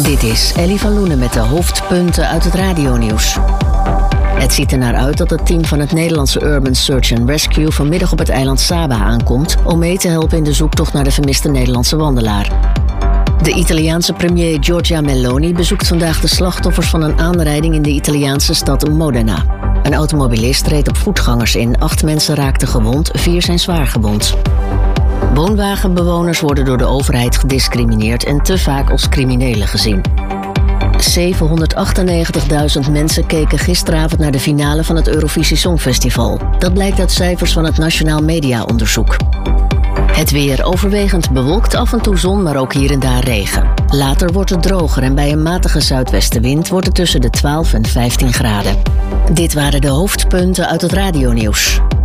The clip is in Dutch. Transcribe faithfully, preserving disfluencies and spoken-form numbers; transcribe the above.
Dit is Ellie van Loenen met de hoofdpunten uit het radionieuws. Het ziet er naar uit dat het team van het Nederlandse Urban Search and Rescue vanmiddag op het eiland Saba aankomt om mee te helpen in de zoektocht naar de vermiste Nederlandse wandelaar. De Italiaanse premier Giorgia Meloni bezoekt vandaag de slachtoffers van een aanrijding in de Italiaanse stad Modena. Een automobilist reed op voetgangers in, acht mensen raakten gewond, vier zijn zwaar gewond. Woonwagenbewoners worden door de overheid gediscrimineerd en te vaak als criminelen gezien. zevenhonderdachtennegentigduizend mensen keken gisteravond naar de finale van het Eurovisie Songfestival. Dat blijkt uit cijfers van het Nationaal Mediaonderzoek. Het weer overwegend bewolkt, af en toe zon, maar ook hier en daar regen. Later wordt het droger en bij een matige zuidwestenwind wordt het tussen de twaalf en vijftien graden. Dit waren de hoofdpunten uit het radionieuws.